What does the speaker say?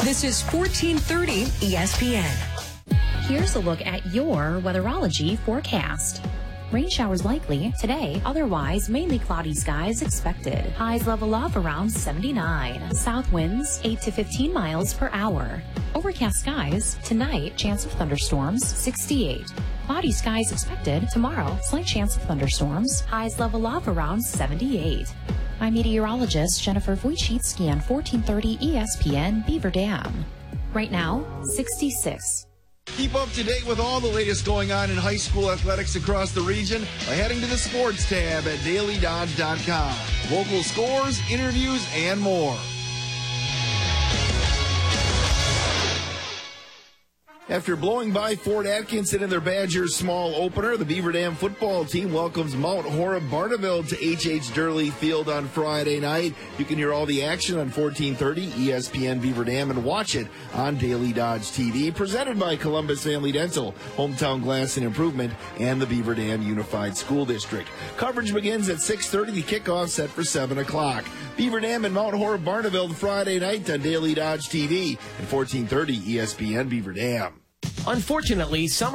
This is 1430 ESPN. Here's a look at your weatherology forecast. Rain showers likely today, otherwise mainly cloudy skies expected. Highs level off around 79. South winds 8 to 15 miles per hour. Overcast skies tonight, chance of thunderstorms 68. Cloudy skies expected tomorrow, slight chance of thunderstorms. Highs level off around 78. I'm meteorologist Jennifer Wojcicki on 1430 ESPN Beaver Dam. Right now, 66. Keep up to date with all the latest going on in high school athletics across the region by heading to the sports tab at dailydodge.com. Local scores, interviews, and more. After blowing by Fort Atkinson in their Badgers small opener, the Beaver Dam football team welcomes Mount Horeb Barneveld to H.H. Durley Field on Friday night. You can hear all the action on 1430 ESPN Beaver Dam and watch it on Daily Dodge TV. Presented by Columbus Family Dental, Hometown Glass and Improvement, and the Beaver Dam Unified School District. Coverage begins at 6:30. The kickoff set for 7 o'clock. Beaver Dam and Mount Horeb Barneveld Friday night on Daily Dodge TV and 1430 ESPN Beaver Dam. Unfortunately, some